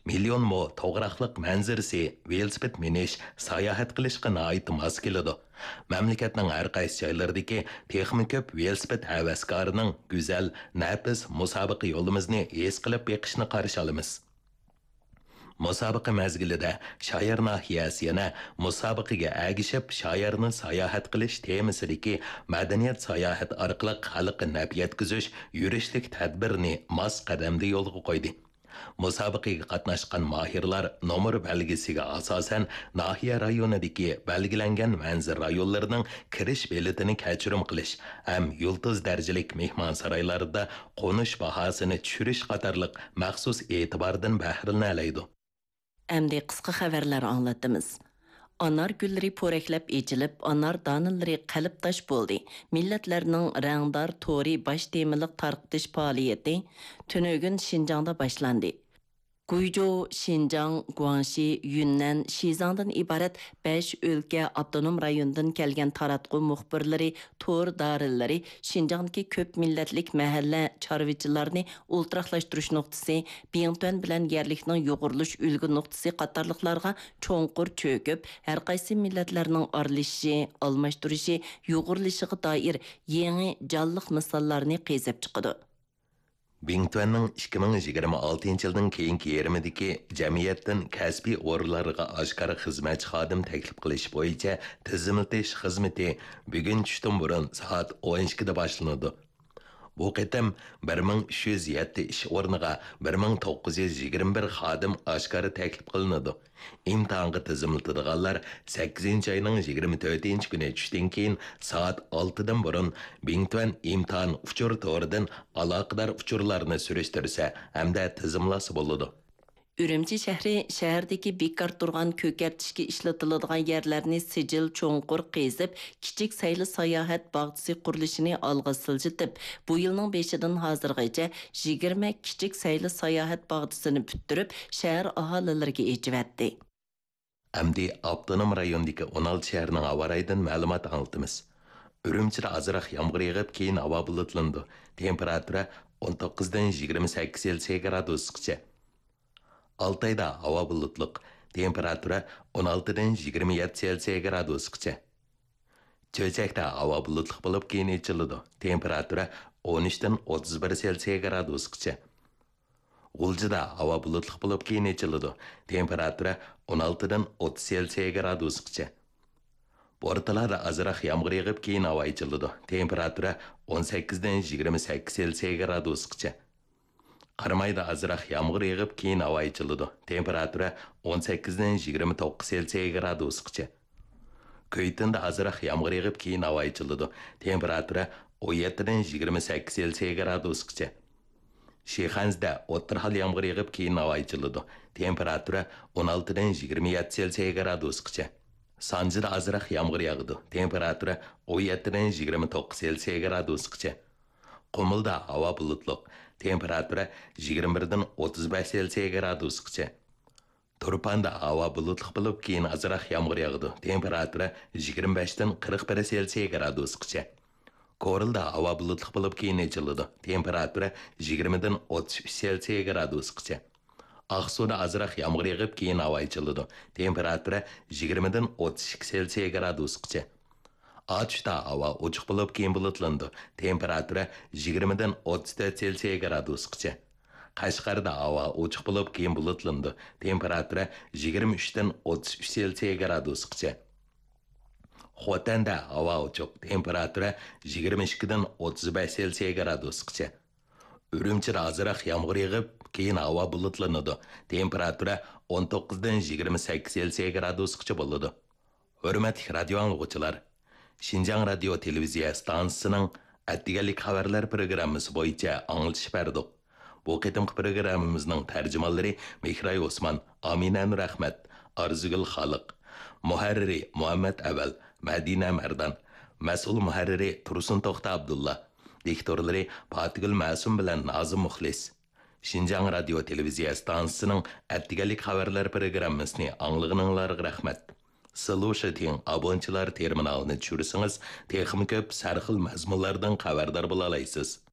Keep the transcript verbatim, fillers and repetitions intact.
million mo to'g'raqliq manzarasi velosiped minish sayohat qilishga noit mos keladi. Mamlakatning har qaysi joylaridagi texnik ko'p velosiped havaskorining go'zal, nafis musobaqa yo'limizni his qilib beqishni qarshi olamiz. Musobaqa mazgilida Shoir nahiyasi yana musobaqaga agishib shoirni sayohat qilish temasidagi madaniyat sayohat orqali xalqqa naf yetkazish yurishlik tadbirni mos qadamda yo'lga qo'ydi. Musobaqaga qatnashgan mahirlar nomor belgisiga asosan nahiya rayonidagi belgilangan manzil rayonlarining kirish biletini kechirim qilish ham yulduz darajalik mehmon saroylarida qo'nish bahosini tushirish qatorliq maxsus e'tibordan bahrilanadi. Әмді қысқы xabarlar anlatımız. Anar gülleri poreklep ecilip, anar danılları qalib taş boldi. Milletlerinin rəngdar tori baş temiliq tarqıtış faaliyeti tünögün Şinjan'da başlandı. Guizhou, Şinjan, Guangxi, Yunnan, Şizangdan ibaret beş ülke avtonom rayondan kelgen taratqu muxbirleri, tor darillari, Şinjandaki köp milletlik mahalle çarvıcılarını ultraqlaştırış noktası, Bingtuan bilen yerlikning yoğurluş ülgü noktası qatarlıqlarga çoğunqur çöküp, her qaysi milletlerinin arılışı, almaştırışı, yoğurlışığı dair yeni canlıq misallarını qezep çıqıdı. Bingtuanning ikki ming yigirma oltinchi yildan keyingi yerimidagi jamiyatdan kasbiy o'rinlarga oshkora xizmatchi xodim taklif qilish bo'yicha tizimlatish xizmati bugun tushdan burun soat o'n ikkida boshlanadi. Bu qatam bir ming uch yuz yetti ish o'rniga bir ming to'qqiz yuz yigirma bir xodim oshkora taklif qilinadi. İmtihonga tizimlatadiganlar sakkizinchi oyning yigirma to'rtinchi kuni tushdan keyin soat oltidan burun Bingtuan imtihon uchur to'ridan aloqador uchurlarni surishtirsa hamda tizimlasa bo'ladi. Ürümçi şəhri şəhərdəki bekar durğan kökərtişki işlətiladigan yerlərini sicil çoğunqur qezib, kiçik saylı sayahat bağçısı qurilishini alğa siljitib, bu yılның beşidən hazırgacha yigirma kiçik saylı sayahat bağçısını büttirib, şəhər ahalilərə ecivətdi. Əmdi avtonom rayondakı o'n olti şəhərinin hava rayından məlumat anlatımız. Ürümçide azıraq yağmur yağıb keyin hava bulutlandı. Temperatura o'n to'qqizdan yigirma sakkiz Selsiy gradusgacha. Altayda hava bulutluq, temperatura o'n oltidan yigirma yetti Selsiy gradusgacha. Cho'chakda hava bulutluq bo'lib keyin echiladi. Temperatura o'n uchdan o'ttiz bir Selsiy gradusgacha. G'uljida hava bulutluq bo'lib keyin echiladi. Temperatura o'n oltidan o'ttiz Selsiy gradusgacha. Portalarda azroq yağmur yağib keyin hava echiladi. Temperatura o'n sakkizdan yigirma sakkiz Selsiy gradusgacha. Qarmayda azroq yağmur yağib keyin hava echiladi. Temperatura o'n sakkizdan yigirma to'qqiz Selsiy gradusgacha. Kuytinda azroq yağmur yağib keyin hava echiladi. Temperatura o'n yettidan yigirma sakkiz Selsiy gradusgacha. Shixansda o'tirhal yağmur yağib keyin hava echiladi. Temperatura o'n oltidan yigirma yetti Selsiy gradusgacha. Sanjida azroq yağmur yağdı. Temperatura o'n yettidan yigirma to'qqiz Selsiy gradusgacha. Qumulda hava bulutluq. Temperatura yigirma birdan o'ttiz besh Selsiy gradusgacha. Turpanda hava bulutluq bo'lib keyin azroq yağmur yağdı. Temperatura yigirma beshdan qirq bir Selsiy gradusgacha. Korilda hava bulutluq bo'lib keyin echiladi. Temperatura yigirmadan o'ttiz uch Selsiy gradusgacha. Aqsuda azroq yağmur yağib keyin hava echiladi. Temperatura yigirmadan o'ttiz ikki Selsiy gradusgacha. Açda hava ochiq bo'lib keyin bulutlandi. Temperatura yigirmadan o'ttiz to'rt Selsiy gradusgacha. Qashqarda hava ochiq bo'lib keyin bulutlandi. Temperatura yigirma uchdan o'ttiz uch Selsiy gradusgacha. Xotanda hava ochiq. Temperatura yigirma ikkidan o'ttiz besh Selsiy gradusgacha. Ürümchida azroq yağmur yağib keyin hava bulutlanadi. Temperatura o'n to'qqizdan yigirma sakkiz Selsiy gradusgacha bo'ladi. Hurmatli radio anglag'uvchilar, Şinjan Radio Televiziya stansiyasining atdiganlik xabarlar programmasi bo'yicha anglitish berdik. Bu qitimqi programmamizning tarjimonlari Mehray Osman, Amina Nur Ahmad, Arzugul Xoliq, muharriri Muhammad Aval, Madina Mardan, mas'ul muharriri Tursun To'xta Abdulla, diktorlari Fatigul Ma'sum bilan Nazim Muxlis. Şinjan Radio Televiziya stansiyasining atdiganlik xabarlar programmasini anglag'ininglarga rahmat. Solution abonchilar terminalini tushirsangiz, texnik ko'p sarxil mazmunlardan xabardor bo'la olasiz.